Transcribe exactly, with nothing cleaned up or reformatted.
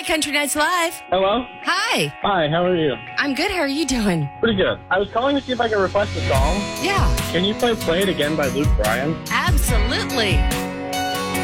Hi, Country Nights Live. Hello? Hi. Hi, how are you? I'm good. How are you doing? Pretty good. I was calling to see if I could request a song. Yeah, Can you play Play It Again by Luke Bryan? absolutely.